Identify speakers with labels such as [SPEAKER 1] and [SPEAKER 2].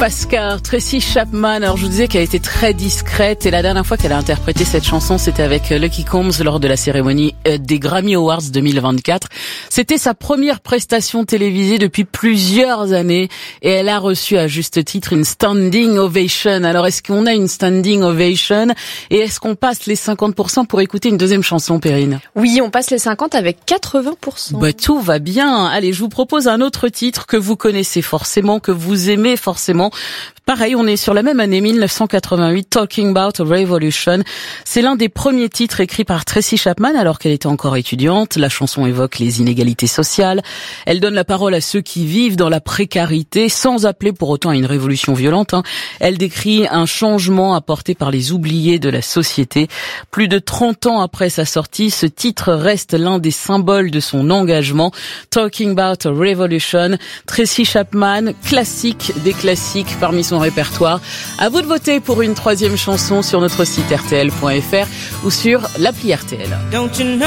[SPEAKER 1] Fast Car, Tracy Chapman. Alors je vous disais qu'elle était très discrète et la dernière fois qu'elle a interprété cette chanson, c'était avec Lucky Combs lors de la cérémonie des Grammy Awards 2024. C'était sa première prestation télévisée depuis plusieurs années et elle a reçu à juste titre une standing ovation. Alors est-ce qu'on a une standing ovation et est-ce qu'on passe les 50% pour écouter une deuxième chanson, Perrine?
[SPEAKER 2] Oui, on passe les 50 avec 80%.
[SPEAKER 1] Bah, tout va bien. Allez, je vous propose un autre titre que vous connaissez forcément, que vous aimez forcément. Pareil, on est sur la même année, 1988, Talking About a Revolution. C'est l'un des premiers titres écrits par Tracy Chapman alors qu'elle était encore étudiante. La chanson évoque les inégalités sociales. Elle donne la parole à ceux qui vivent dans la précarité sans appeler pour autant à une révolution violente. Elle décrit un changement apporté par les oubliés de la société. Plus de 30 ans après sa sortie, ce titre reste l'un des symboles de son engagement. Talking About a Revolution, Tracy Chapman, classique des classiques parmi son répertoire. À vous de voter pour une troisième chanson sur notre site rtl.fr ou sur l'appli RTL.